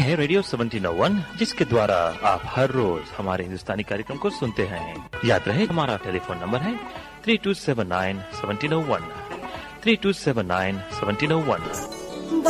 है रेडियो 1701, जिसके द्वारा आप हर रोज हमारे हिंदुस्तानी कार्यक्रम को सुनते हैं। याद रहे हमारा टेलीफोन नंबर है 3279-1701, 3279-1701।